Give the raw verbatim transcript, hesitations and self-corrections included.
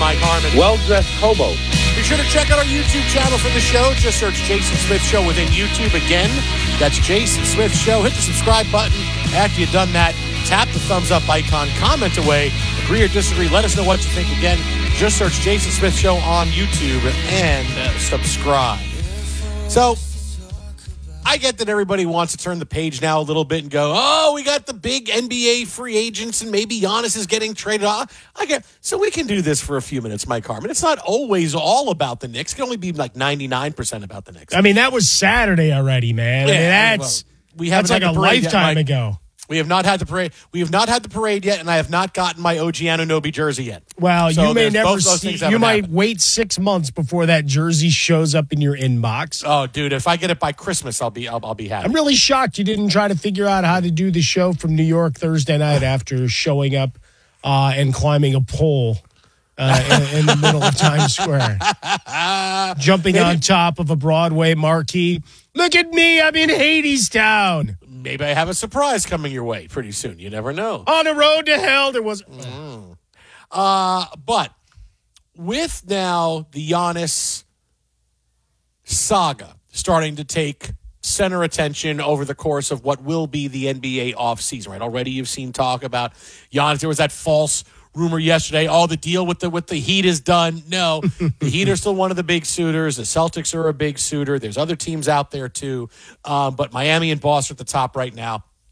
Mike Harmon. Well-dressed hobo. Be sure to check out our YouTube channel for the show. Just search Jason Smith Show within YouTube. Again, that's Jason Smith Show. Hit the subscribe button. After you've done that, tap the thumbs up icon, comment away, agree or disagree. Let us know what you think. Again, just search Jason Smith Show on YouTube and uh, subscribe. So, I get that everybody wants to turn the page now a little bit and go, oh, we got the big N B A free agents and maybe Giannis is getting traded off. I get, so we can do this for a few minutes, Mike Harmon. It's not always all about the Knicks. It can only be like ninety-nine percent about the Knicks. I mean, that was Saturday already, man. Yeah, I mean, that's, well, we haven't that's like had a the parade lifetime yet, Mike. ago. We have not had the parade. We have not had the parade yet, and I have not gotten my O G Anunoby jersey yet. Well, so you may never both those see. things You haven't might happened. wait six months before that jersey shows up in your inbox. Oh, dude, if I get it by Christmas, I'll be I'll, I'll be happy. I'm really shocked you didn't try to figure out how to do the show from New York Thursday night after showing up uh, and climbing a pole uh, in, in the middle of Times Square, jumping on top of a Broadway marquee. Look at me, I'm in Hadestown. Maybe I have a surprise coming your way pretty soon. You never know. On the road to hell, there was. Mm. Uh, but with now the Giannis saga starting to take center attention over the course of what will be the N B A offseason, right? Already you've seen talk about Giannis. There was that false rumor yesterday, oh, the deal with the with the Heat is done. No, the Heat are still one of the big suitors. The Celtics are a big suitor. There's other teams out there too. Um, but Miami and Boston are at the top right now.